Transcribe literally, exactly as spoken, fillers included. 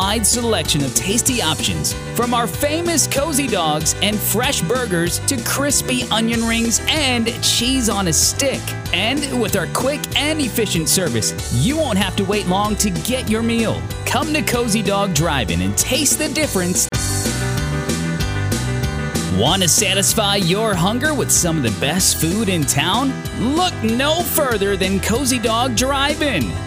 wide selection of tasty options, from our famous cozy dogs and fresh burgers to crispy onion rings and cheese on a stick. And with our quick and efficient service, you won't have to wait long to get your meal. Come to Cozy Dog Drive-In and taste the difference. Want to satisfy your hunger with some of the best food in town? Look no further than Cozy Dog Drive-In.